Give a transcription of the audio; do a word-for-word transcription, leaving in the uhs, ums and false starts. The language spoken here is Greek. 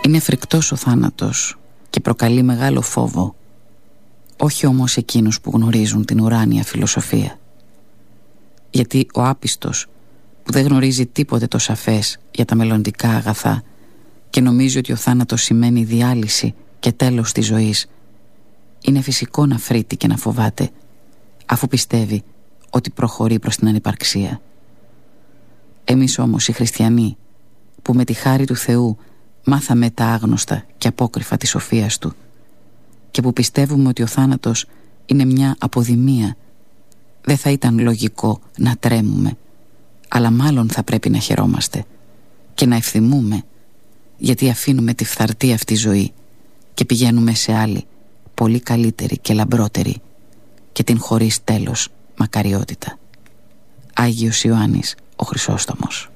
Είναι φρικτός ο θάνατος και προκαλεί μεγάλο φόβο, όχι όμως εκείνους που γνωρίζουν την ουράνια φιλοσοφία. Γιατί ο άπιστος που δεν γνωρίζει τίποτε το σαφές για τα μελλοντικά αγαθά και νομίζει ότι ο θάνατος σημαίνει διάλυση και τέλος της ζωής, είναι φυσικό να φρύτει και να φοβάται, αφού πιστεύει ότι προχωρεί προς την ανυπαρξία. Εμείς όμως οι χριστιανοί, που με τη χάρη του Θεού μάθαμε τα άγνωστα και απόκρυφα της σοφίας Του και που πιστεύουμε ότι ο θάνατος είναι μια αποδημία, δεν θα ήταν λογικό να τρέμουμε, αλλά μάλλον θα πρέπει να χαιρόμαστε και να ευθυμούμε, γιατί αφήνουμε τη φθαρτή αυτή ζωή και πηγαίνουμε σε άλλη, πολύ καλύτερη και λαμπρότερη, και την χωρίς τέλος μακαριότητα. Άγιος Ιωάννης ο Χρυσόστομος.